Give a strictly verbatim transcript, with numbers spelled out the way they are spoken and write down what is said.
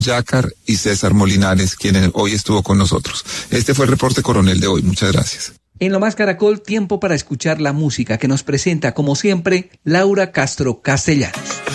Jácar y César Molinares, quien hoy estuvo con nosotros. Este fue el reporte coronel de hoy. Muchas gracias. En Lo Más Caracol, tiempo para escuchar la música que nos presenta, como siempre, Laura Castro Castellanos.